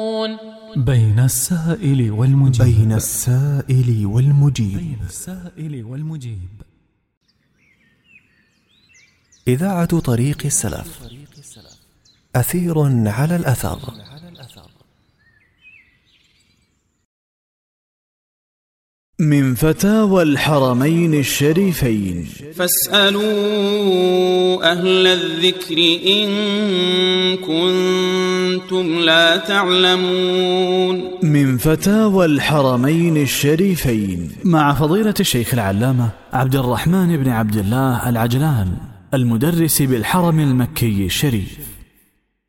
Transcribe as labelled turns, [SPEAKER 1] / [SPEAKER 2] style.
[SPEAKER 1] بين السائل والمجيب.
[SPEAKER 2] بين السائل والمجيب.
[SPEAKER 1] بين السائل والمجيب.
[SPEAKER 2] إذاعة طريق السلف. أثير على الأثر.
[SPEAKER 3] من فتاوى الحرمين الشريفين.
[SPEAKER 4] فاسألوا أهل الذكر إن كنتم لا تعلمون.
[SPEAKER 3] من فتاوى الحرمين الشريفين مع فضيلة الشيخ العلامة عبد الرحمن بن عبد الله العجلان، المدرس بالحرم المكي الشريف.